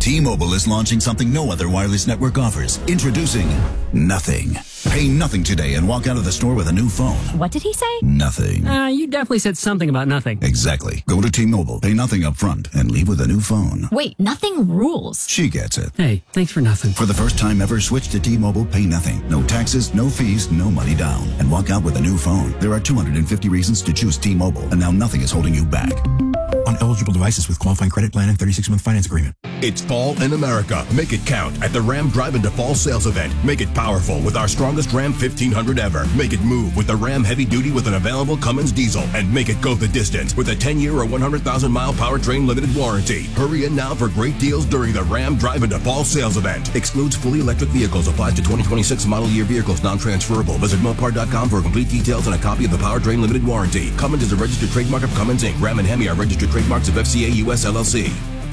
T-Mobile is launching something no other wireless network offers. Introducing Nothing. Pay nothing today and walk out of the store with a new phone. What did he say? Nothing. You definitely said something about nothing. Exactly. Go to T-Mobile, pay nothing up front, and leave with a new phone. Wait, nothing rules. She gets it. Hey, thanks for nothing. For the first time ever, switch to T-Mobile, pay nothing. No taxes, no fees, no money down. And walk out with a new phone. There are 250 reasons to choose T-Mobile, and now nothing is holding you back. On eligible devices with qualifying credit plan and 36-month finance agreement. It's fall in America. Make it count at the Ram Drive Into Fall sales event. Make it powerful with our strongest Ram 1500 ever. Make it move with the Ram Heavy Duty with an available Cummins diesel. And make it go the distance with a 10-year or 100,000-mile powertrain limited warranty. Hurry in now for great deals during the Ram Drive Into Fall sales event. Excludes fully electric vehicles. Applies to 2026 model year vehicles. Non-transferable. Visit Mopar.com for complete details and a copy of the powertrain limited warranty. Cummins is a registered trademark of Cummins Inc. Ram and Hemi are registered trademarks of FCA US LLC.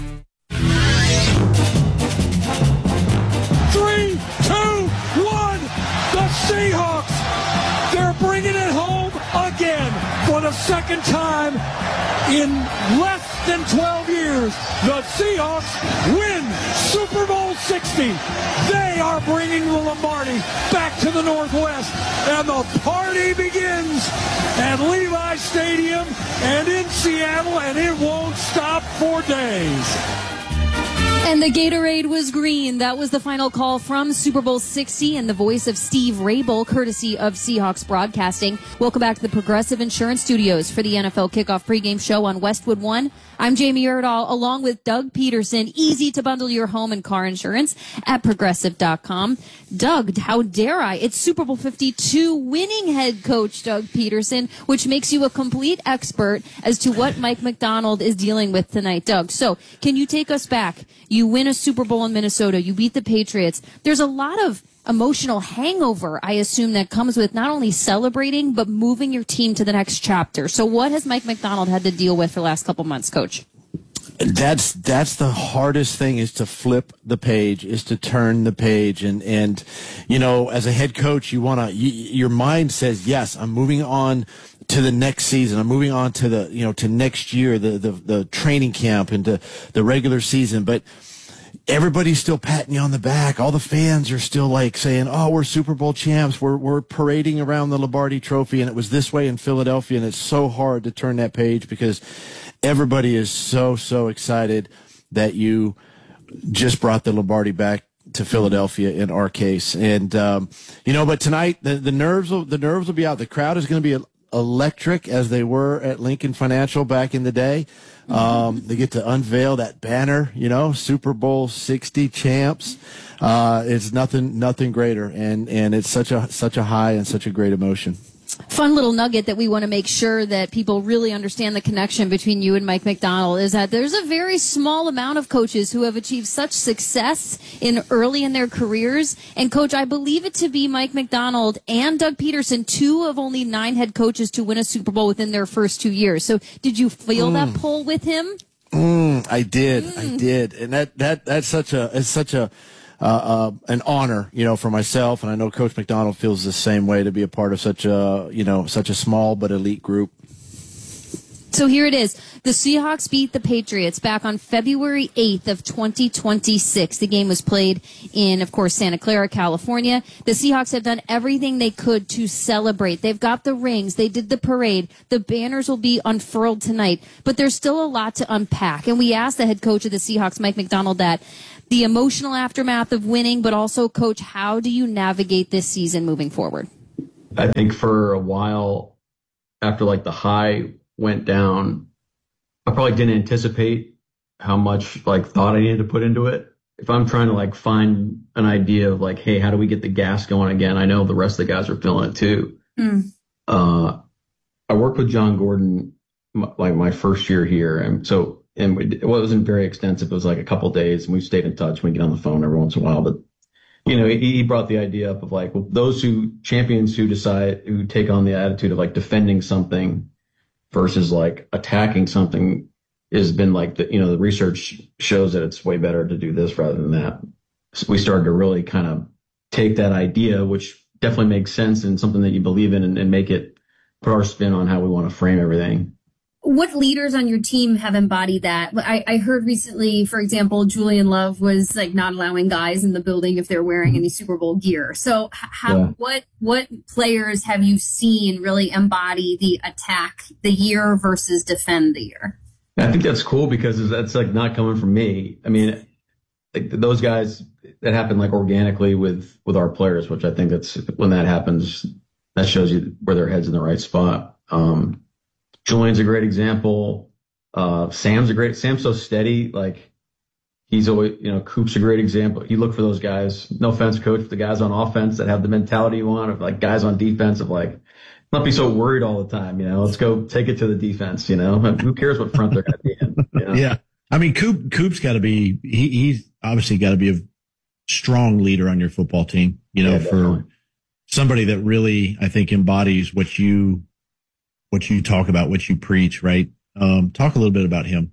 3, 2, 1. The Seahawks. They're bringing it home again for the second time in less than 12 years. The Seahawks win Super Bowl 60. They are bringing the Lombardi back to the Northwest, and the party begins at Levi Stadium and in Seattle, and it won't stop for days. And the Gatorade was green. That was the final call from Super Bowl 60 and the voice of Steve Raible, courtesy of Seahawks Broadcasting. Welcome back to the Progressive Insurance Studios for the NFL Kickoff pregame show on Westwood One. I'm Jamie Erdahl, along with Doug Peterson. Easy to bundle your home and car insurance at Progressive.com. Doug, how dare I? It's Super Bowl 52 winning head coach Doug Peterson, which makes you a complete expert as to what Mike Macdonald is dealing with tonight. Doug, so can you take us back? You win a Super Bowl in Minnesota. You beat the Patriots. There's a lot of emotional hangover, I assume, that comes with not only celebrating, but moving your team to the next chapter. So what has Mike Macdonald had to deal with for the last couple months, Coach? That's the hardest thing, is to flip the page, is to turn the page. And you know, as a head coach, your mind says, yes, I'm moving on to the next season. I'm moving on to to next year, the training camp and to the regular season. But everybody's still patting you on the back. All the fans are still like saying, oh, we're Super Bowl champs. We're parading around the Lombardi Trophy. And it was this way in Philadelphia. And it's so hard to turn that page because everybody is so excited that you just brought the Lombardi back to Philadelphia in our case. And, but tonight the nerves will be out. The crowd is going to be electric as they were at Lincoln Financial back in the day. They get to unveil that banner, Super Bowl 60 champs. It's nothing greater. And it's such a high and such a great emotion. Fun little nugget that we want to make sure that people really understand the connection between you and Mike Macdonald is that there's a very small amount of coaches who have achieved such success early in their careers. And, Coach, I believe it to be Mike Macdonald and Doug Peterson, 2 of only 9 head coaches to win a Super Bowl within their first 2 years. So did you feel that pull with him? I did. And that's such an honor, for myself, and I know Coach Macdonald feels the same way, to be a part of such a small but elite group. So here it is. The Seahawks beat the Patriots back on February 8th of 2026. The game was played in, of course, Santa Clara, California. The Seahawks have done everything they could to celebrate. They've got the rings. They did the parade. The banners will be unfurled tonight. But there's still a lot to unpack. And we asked the head coach of the Seahawks, Mike Macdonald, that the emotional aftermath of winning, but also, Coach, how do you navigate this season moving forward? I think for a while, after the high went down, I probably didn't anticipate how much thought I needed to put into it. If I'm trying to find an idea of hey, how do we get the gas going again? I know the rest of the guys are feeling it too. I worked with John Gordon my first year here, and it wasn't very extensive. It was a couple days, and we stayed in touch. We get on the phone every once in a while, but he brought the idea up of those champions who take on the attitude of defending something versus attacking something has been the research shows that it's way better to do this rather than that. So we started to really kind of take that idea, which definitely makes sense and something that you believe in, and make it, put our spin on how we want to frame everything. What leaders on your team have embodied that? I heard recently, for example, Julian Love was like not allowing guys in the building if they're wearing any Super Bowl gear. So what players have you seen really embody the attack the year versus defend the year? I think that's cool because that's like not coming from me. I mean, like those guys, that happen like organically with our players, which I think that's when that happens, that shows you where their head's in the right spot. Julian's a great example. Sam's so steady. Like he's always, Coop's a great example. You look for those guys, no offense, coach, but the guys on offense that have the mentality you want, of like guys on defense of like, not be so worried all the time, let's go take it to the defense, who cares what front they're going to be in? Yeah. I mean, Coop's got to be, he's obviously got to be a strong leader on your football team, for definitely. Somebody that really, I think, embodies what you talk about, what you preach, right? Talk a little bit about him.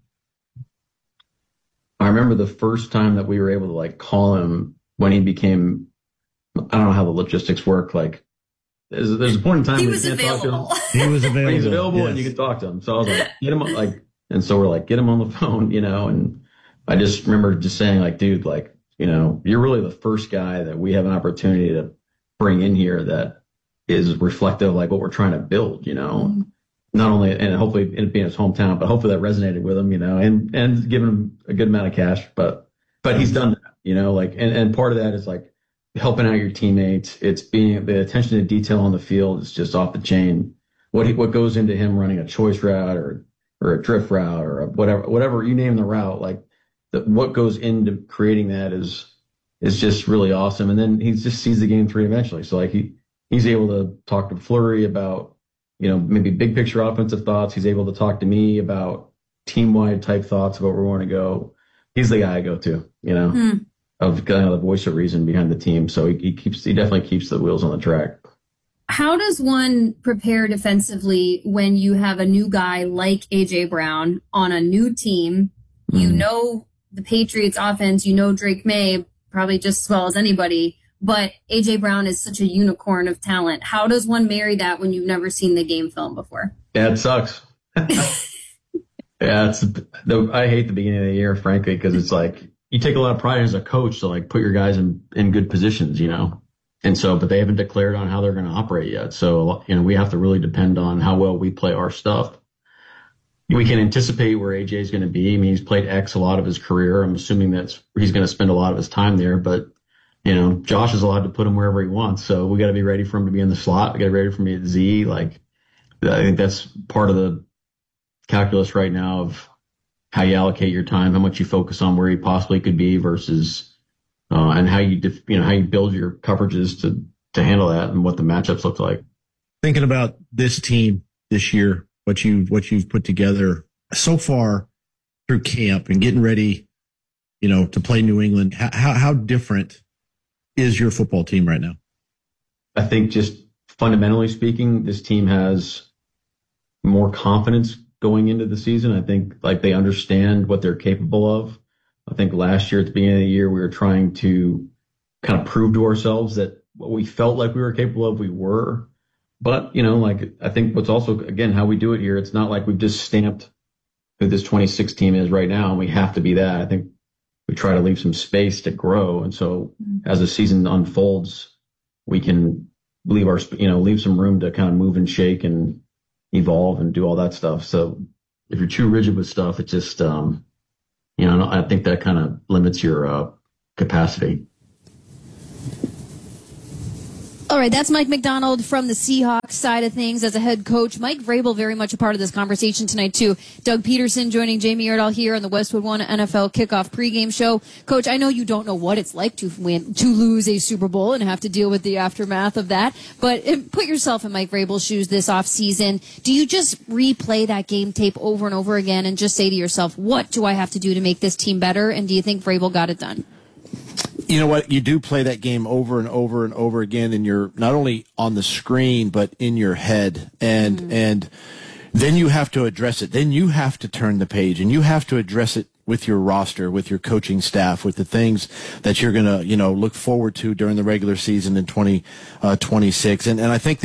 I remember the first time that we were able to like call him when he became, I don't know how the logistics work. Like there's a point in time he when was you can't available. talk to him. He was available. He's available yes. And you can talk to him. So I was like, get him and so we're like, get him on the phone, and I just remember just saying like, dude, like, you're really the first guy that we have an opportunity to bring in here that is reflective of like what we're trying to build, Mm-hmm. Not only, and hopefully it being his hometown, but hopefully that resonated with him, and giving him a good amount of cash. But he's done that, and part of that is like helping out your teammates. It's being the attention to detail on the field is just off the chain. What goes into him running a choice route or a drift route or whatever you name the route, like what goes into creating that is just really awesome. And then he just sees the game three-dimensionally. So like he's able to talk to Fleury about, maybe big picture offensive thoughts. He's able to talk to me about team-wide type thoughts about where we want to go. He's the guy I go to, of kind of the voice of reason behind the team. So he definitely keeps the wheels on the track. How does one prepare defensively when you have a new guy like A.J. Brown on a new team? You know the Patriots offense, Drake May probably just as well as anybody, but A.J. Brown is such a unicorn of talent. How does one marry that when you've never seen the game film before? Yeah, it sucks. Yeah, I hate the beginning of the year, frankly, because it's like you take a lot of pride as a coach to like put your guys in good positions, And so, but they haven't declared on how they're going to operate yet. So, we have to really depend on how well we play our stuff. We can anticipate where AJ is going to be. I mean, he's played X a lot of his career. I'm assuming that he's going to spend a lot of his time there, but Josh is allowed to put him wherever he wants. So we got to be ready for him to be in the slot. We got to be ready for him to be at Z. Like, I think that's part of the calculus right now of how you allocate your time, how much you focus on where he possibly could be versus, and how you how you build your coverages to handle that and what the matchups look like. Thinking about this team this year, what you've put together so far through camp and getting ready, to play New England, how different is your football team right now? I think just fundamentally speaking, this team has more confidence going into the season. I think like they understand what they're capable of. I think last year at the beginning of the year, we were trying to kind of prove to ourselves that what we felt like we were capable of, we were. But, I think what's also, again, how we do it here, it's not like we've just stamped who this 26 team is right now and we have to be that. I think we try to leave some space to grow. And so as the season unfolds, we can leave some room to kind of move and shake and evolve and do all that stuff. So if you're too rigid with stuff, it just, I think that kind of limits your capacity. All right, that's Mike Macdonald from the Seahawks side of things as a head coach. Mike Vrabel very much a part of this conversation tonight, too. Doug Peterson joining Jamie Erdahl here on the Westwood One NFL Kickoff pregame show. Coach, I know you don't know what it's like to lose a Super Bowl and have to deal with the aftermath of that, but put yourself in Mike Vrabel's shoes this offseason. Do you just replay that game tape over and over again and just say to yourself, what do I have to do to make this team better? And do you think Vrabel got it done? You know what? You do play that game over and over and over again, and you're not only on the screen but in your head, and then you have to address it. Then you have to turn the page, and you have to address it with your roster, with your coaching staff, with the things that you're going to look forward to during the regular season in 2026. And I think they did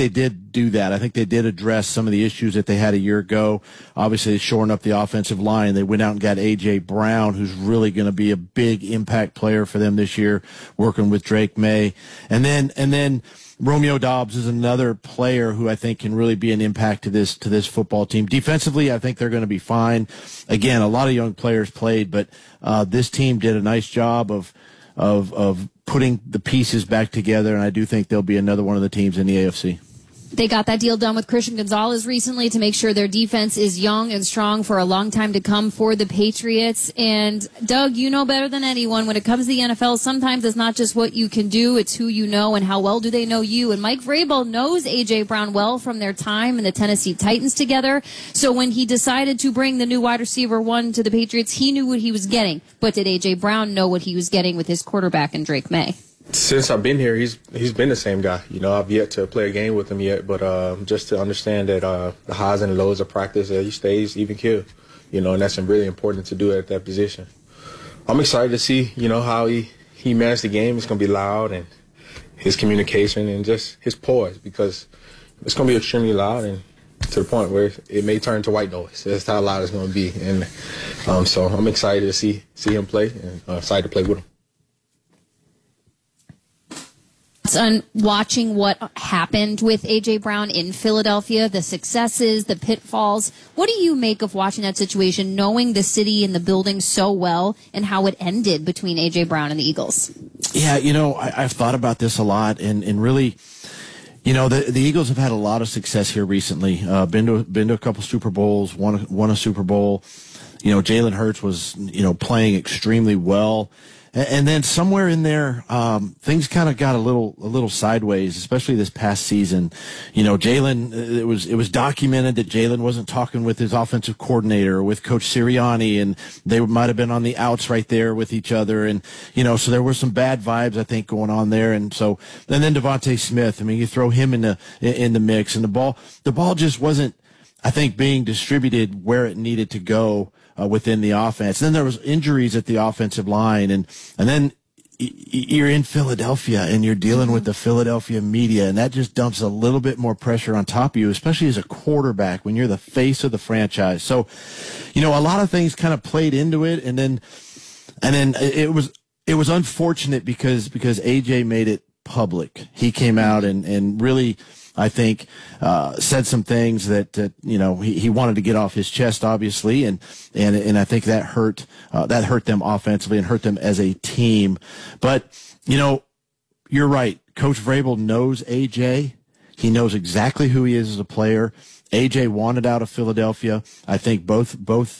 did do that. I think they did address some of the issues that they had a year ago. Obviously, shoring up the offensive line. They went out and got A.J. Brown, who's really going to be a big impact player for them this year, working with Drake May. And then Romeo Doubs is another player who I think can really be an impact to this football team. Defensively, I think they're going to be fine. Again, a lot of young players played, but this team did a nice job of putting the pieces back together, and I do think they'll be another one of the teams in the AFC. They got that deal done with Christian Gonzalez recently to make sure their defense is young and strong for a long time to come for the Patriots. And Doug, you know better than anyone, when it comes to the NFL, sometimes it's not just what you can do, it's who you know and how well do they know you. And Mike Vrabel knows A.J. Brown well from their time in the Tennessee Titans together. So when he decided to bring the new wide receiver one to the Patriots, he knew what he was getting. But did A.J. Brown know what he was getting with his quarterback in Drake May? Since I've been here, he's been the same guy. I've yet to play a game with him yet, but just to understand that the highs and lows of practice, he stays even keel. And that's really important to do at that position. I'm excited to see, how he managed the game. It's going to be loud, and his communication and just his poise, because it's going to be extremely loud and to the point where it may turn to white noise. That's how loud it's going to be. And so I'm excited to see him play and excited to play with him. On watching what happened with A.J. Brown in Philadelphia, the successes, the pitfalls. What do you make of watching that situation, knowing the city and the building so well, and how it ended between A.J. Brown and the Eagles? Yeah, I've thought about this a lot, and really, the Eagles have had a lot of success here recently. Been to a couple Super Bowls, won a Super Bowl. Jalen Hurts was, playing extremely well. And then somewhere in there, things kind of got a little sideways, especially this past season. Jalen, it was documented that Jalen wasn't talking with his offensive coordinator or with Coach Sirianni, and they might have been on the outs right there with each other. And, so there were some bad vibes, I think, going on there. And then Devontae Smith, you throw him in the mix, and the ball just wasn't, I think, being distributed where it needed to go within the offense. And then there was injuries at the offensive line, and then you're in Philadelphia and you're dealing with the Philadelphia media, and that just dumps a little bit more pressure on top of you, especially as a quarterback when you're the face of the franchise. So, a lot of things kind of played into it, and then it was unfortunate because AJ made it public. He came out and really, I think, said some things that he wanted to get off his chest, obviously, and I think that hurt them offensively and hurt them as a team. But you're right. Coach Vrabel knows AJ. He knows exactly who he is as a player. AJ wanted out of Philadelphia. I think both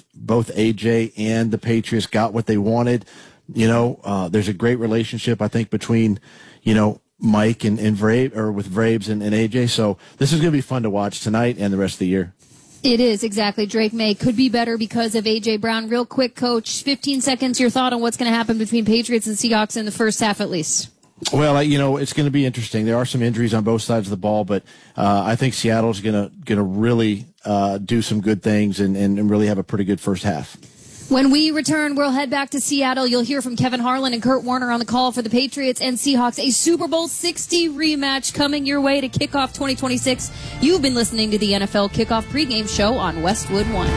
AJ and the Patriots got what they wanted. There's a great relationship, I think, between Mike and Vrabes, or with Vrabes and AJ. So this is going to be fun to watch tonight and the rest of the year. It is, exactly. Drake May could be better because of A.J. Brown. Real quick, Coach, 15 seconds, your thought on what's going to happen between Patriots and Seahawks in the first half at least. Well, it's going to be interesting. There are some injuries on both sides of the ball, but I think Seattle's going to really do some good things and really have a pretty good first half. When we return, we'll head back to Seattle. You'll hear from Kevin Harlan and Kurt Warner on the call for the Patriots and Seahawks. A Super Bowl 60 rematch coming your way to kick off 2026. You've been listening to the NFL Kickoff pregame show on Westwood One.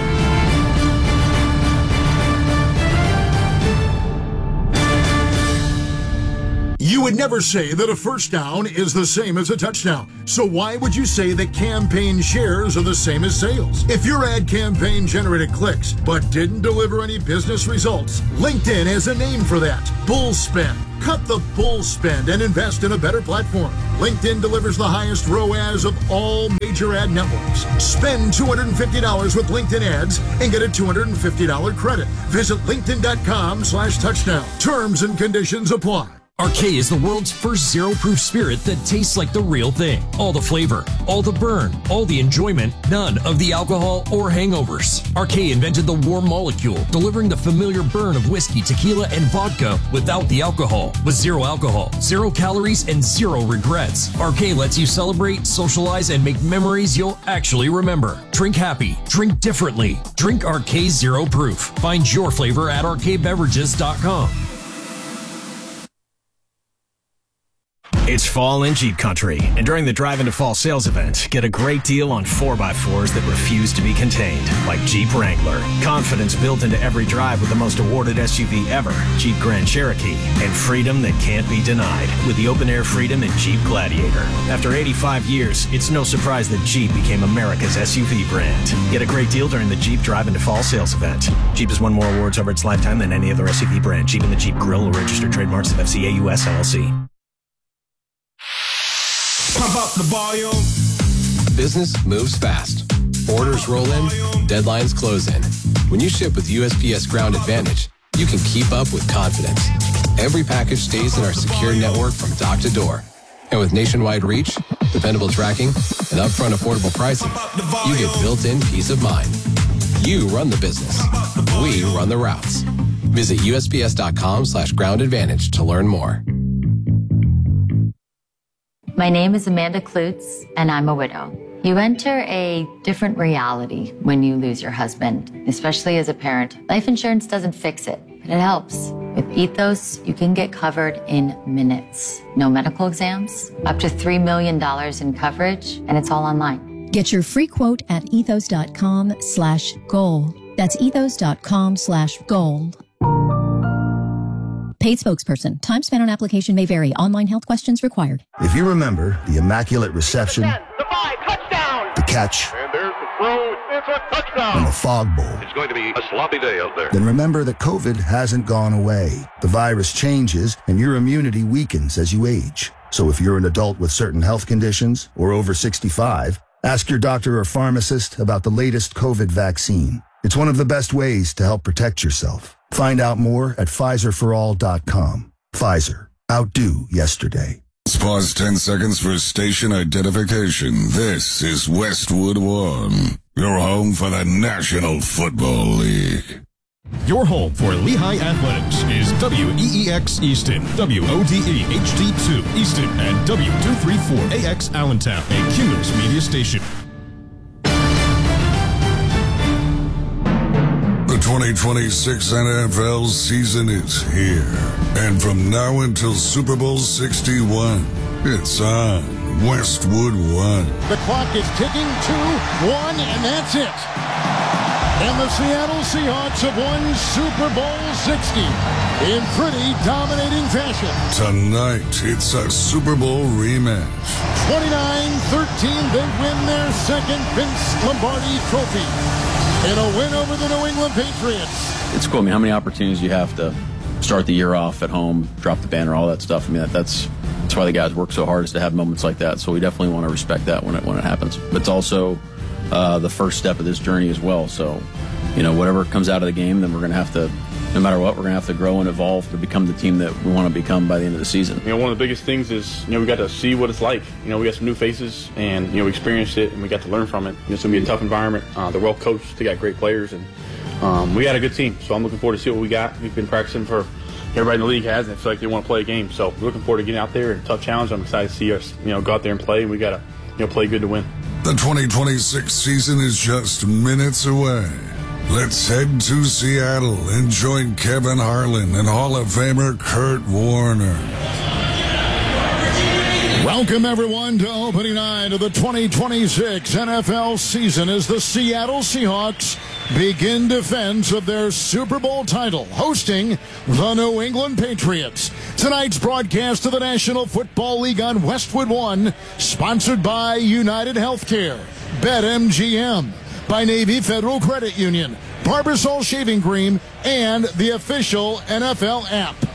You would never say that a first down is the same as a touchdown. So why would you say that campaign shares are the same as sales? If your ad campaign generated clicks but didn't deliver any business results, LinkedIn has a name for that. Bull spend. Cut the bull spend and invest in a better platform. LinkedIn delivers the highest ROAS of all major ad networks. Spend $250 with LinkedIn ads and get a $250 credit. Visit linkedin.com/touchdown. Terms and conditions apply. RK is the world's first zero-proof spirit that tastes like the real thing. All the flavor, all the burn, all the enjoyment, none of the alcohol or hangovers. RK invented the warm molecule, delivering the familiar burn of whiskey, tequila, and vodka without the alcohol. With zero alcohol, 0 calories, and 0 regrets. RK lets you celebrate, socialize, and make memories you'll actually remember. Drink happy. Drink differently. Drink RK Zero Proof. Find your flavor at rkbeverages.com. It's fall in Jeep country, and during the Drive Into Fall sales event, get a great deal on 4x4s that refuse to be contained, like Jeep Wrangler. Confidence built into every drive with the most awarded SUV ever, Jeep Grand Cherokee, and freedom that can't be denied with the open-air freedom in Jeep Gladiator. After 85 years, it's no surprise that Jeep became America's SUV brand. Get a great deal during the Jeep Drive Into Fall sales event. Jeep has won more awards over its lifetime than any other SUV brand. Jeep and the Jeep Grill are registered trademarks of FCA US LLC. Pump up the volume. Business moves fast. Orders roll in, deadlines close in. When you ship with USPS Ground Advantage, you can keep up with confidence. Every package stays in our secure network from dock to door. And with nationwide reach, dependable tracking, and upfront affordable pricing, you get built-in peace of mind. You run the business. We run the routes. Visit USPS.com/Ground Advantage to learn more. My name is Amanda Klutz, and I'm a widow. You enter a different reality when you lose your husband, especially as a parent. Life insurance doesn't fix it, but it helps. With Ethos, you can get covered in minutes. No medical exams, up to $3 million in coverage, and it's all online. Get your free quote at ethos.com/goal. That's ethos.com/goal. Paid spokesperson. Time spent on application may vary. Online health questions required. If you remember the immaculate reception, the catch, and there's the throw. It's a touchdown. and the fog bowl, It's going to be a sloppy day out there. then remember that COVID hasn't gone away. The virus changes and your immunity weakens as you age. So if you're an adult with certain health conditions or over 65, ask your doctor or pharmacist about the latest COVID vaccine. It's one of the best ways to help protect yourself. Find out more at PfizerForAll.com. Pfizer. Outdo yesterday. Pause 10 seconds for station identification. This is Westwood One, your home for the National Football League. Your home for Lehigh Athletics is WEEX Easton, WODE HD2 Easton, and W234AX Allentown, a Cumulus Media station. The 2026 NFL season is here. And from now until Super Bowl 61, it's on Westwood One. The clock is ticking, 2-1, and that's it. And the Seattle Seahawks have won Super Bowl 60 in pretty dominating fashion. Tonight, it's a Super Bowl rematch. 29-13, they win their second Vince Lombardi trophy in a win over the New England Patriots. It's cool. I mean, how many opportunities you have to start the year off at home, drop the banner, all that stuff. I mean, that's why the guys work so hard, is to have moments like that. So we definitely want to respect that when it happens. But it's also the first step of this journey as well. So, whatever comes out of the game, then we're going to have to, no matter what, we're going to have to grow and evolve to become the team that we want to become by the end of the season. One of the biggest things is, we got to see what it's like. We got some new faces, and, we experienced it, and we got to learn from it. It's going to be a tough environment. They're well coached. They got great players, and we got a good team. So I'm looking forward to see what we got. We've been practicing for everybody in the league has, and I feel like they want to play a game. So we're looking forward to getting out there and tough challenge. I'm excited to see us, go out there and play, and we got to, play good to win. The 2026 season is just minutes away. Let's head to Seattle and join Kevin Harlan and Hall of Famer Kurt Warner. Welcome, everyone, to opening night of the 2026 NFL season as the Seattle Seahawks begin defense of their Super Bowl title, hosting the New England Patriots. Tonight's broadcast of the National Football League on Westwood One, sponsored by United Healthcare, BetMGM, by Navy Federal Credit Union, Barbasol Shaving Cream, and the official NFL app.